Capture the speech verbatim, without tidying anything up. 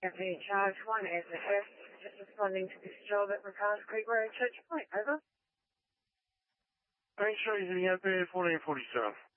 F A Charge one as the first, just responding to this job at Ricard Creek Road, Church Point, over. X-rays in the F A fourteen forty-seven.